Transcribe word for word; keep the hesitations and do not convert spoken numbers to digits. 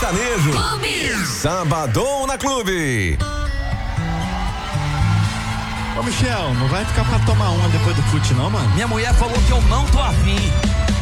sertanejo. Clube. Sabadão na Clube. Ô Michel, não vai ficar pra tomar uma depois do fute não, mano? Minha mulher falou que eu não tô afim.